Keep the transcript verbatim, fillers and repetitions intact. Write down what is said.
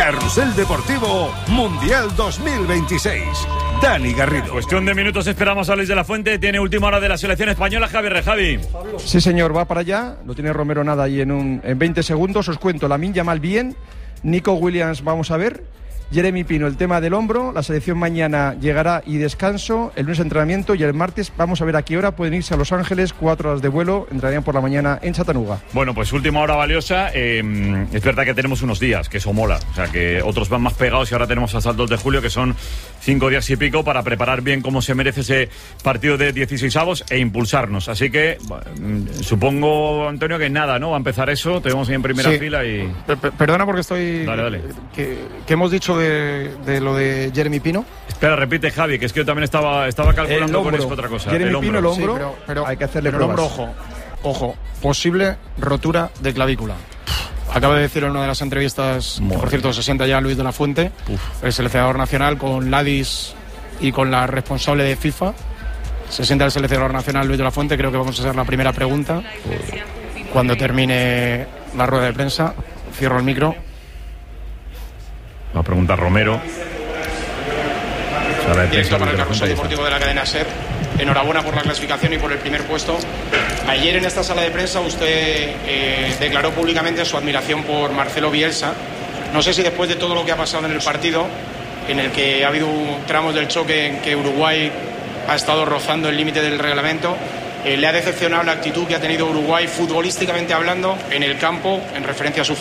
Carrusel Deportivo Mundial dos mil veintiséis. Dani Garrido. Cuestión de minutos, esperamos a Luis de la Fuente. Tiene última hora de la selección española. Javi Rejavi. Sí, señor, va para allá. Lo tiene Romero nada ahí en, un, en veinte segundos. Os cuento, Lamine Yamal bien. Nico Williams, vamos a ver. Jeremy Pino, el tema del hombro. La selección mañana llegará y descanso. El lunes entrenamiento y el martes vamos a ver a qué hora pueden irse a Los Ángeles. Cuatro horas de vuelo. Entrarían por la mañana en Chattanooga. Bueno, pues última hora valiosa. Eh, es verdad que tenemos unos días, que eso mola. O sea, que otros van más pegados y ahora tenemos hasta el dos de julio, que son cinco días y pico para preparar bien como se merece ese partido de dieciseisavos e impulsarnos. Así que bueno, supongo, Antonio, que nada, ¿no? Va a empezar eso. Tenemos ahí en primera sí. fila y... P- Perdona porque estoy... Dale, dale. Que, que hemos dicho de, de lo de Jeremy Pino. Espera, repite, Javi, que es que yo también estaba, estaba calculando con eso otra cosa. Jeremy el hombro. Pino, el hombro, Sí, pero, pero, hay que hacerle pero el pruebas. hombro, ojo, ojo, posible rotura de clavícula. Acaba de decir en una de las entrevistas, que por cierto se sienta ya Luis de la Fuente, Uf. el seleccionador nacional, con Ladis y con la responsable de FIFA. Se sienta el seleccionador nacional Luis de la Fuente. Creo que vamos a hacer la primera pregunta. Uf. Cuando termine la rueda de prensa, cierro el micro. Va a preguntar Romero. Directo para el Carrusel Deportivo de la cadena SER. Enhorabuena por la clasificación y por el primer puesto. Ayer en esta sala de prensa usted eh, declaró públicamente su admiración por Marcelo Bielsa. No sé si después de todo lo que ha pasado en el partido, en el que ha habido tramos del choque en que Uruguay ha estado rozando el límite del reglamento, eh, le ha decepcionado la actitud que ha tenido Uruguay futbolísticamente hablando en el campo en referencia a su